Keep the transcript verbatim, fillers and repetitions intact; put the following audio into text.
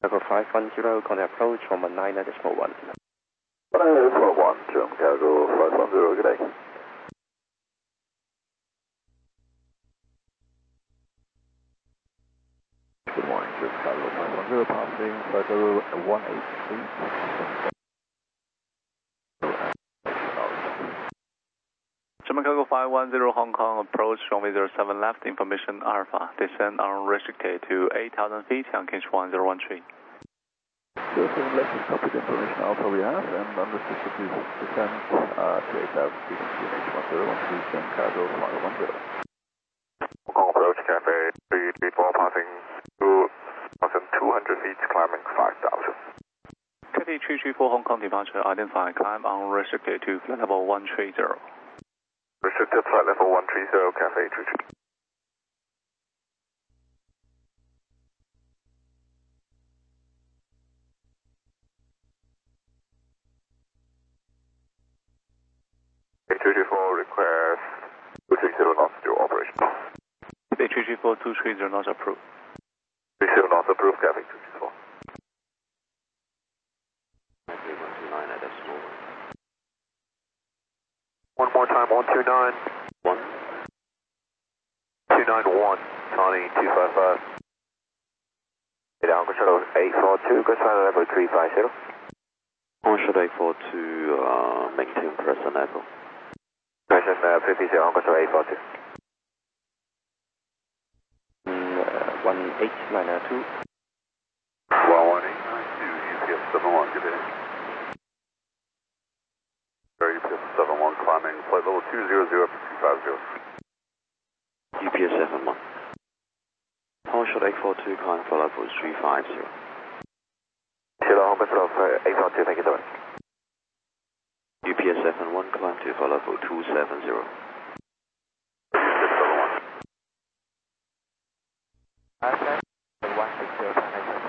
Echo five one zero, contact approach from one nine decimal one. Hello, one, Jim Cargo five one zero, good day. Good morning, Jim Cargo five one zero, passing Cycle one eight three. German Cargo five one zero Hong Kong, approach runway zero seven left, information Alpha, descend unrestricted to eight thousand feet, on Kinch one zero one three. zero seven left is copied, information Alpha we have, and unrestricted to descend uh, to eight thousand feet on K H one zero one three, German Cargo five one zero. Hong Kong approach, Cafe three three four, passing two thousand two hundred feet, climbing five thousand. Cathay three three four Hong Kong departure, identify, climb unrestricted to flight level one three zero. Restricted flight level one three zero, Cafe three three. three three four request two three zero knots to operation. Cathay three three four two three zero knots approved. three zero knots approved, Cafe two three four. One more time, one two nine. One. two nine one, Tony two five five. Down control eight four two, go to level three five zero. Onshore eight four two, uh, maintain present level. Present uh, fifty zero, control eight four two. Mm, uh, one eight nine two. one one eight nine two, U P S seven one, good day. U P S seven one, climbing flight level two zero zero three five zero. U P S seven one. Onshore eight four two, climb for level three five zero. Sierra Hong Kong eight four two, thank you so much. U P S seven one, climb to for level two seven zero.